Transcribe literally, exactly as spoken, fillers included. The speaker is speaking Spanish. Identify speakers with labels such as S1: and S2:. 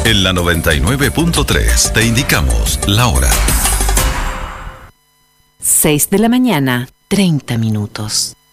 S1: En la noventa y nueve punto tres te indicamos la hora.
S2: seis de la mañana, treinta minutos.